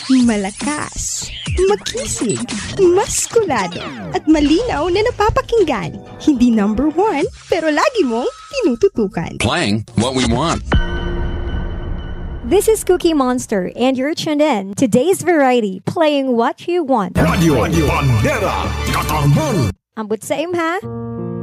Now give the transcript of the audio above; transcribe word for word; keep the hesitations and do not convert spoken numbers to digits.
Malakas, makisig, maskulado, at malinaw na napapakinggan. Hindi number one, pero lagi mong tinututukan. Playing what we want. This is Cookie Monster, and you're tuned in to Today's Variety, playing what you want. Radio Bandera Katarman. Ambot sa im ha?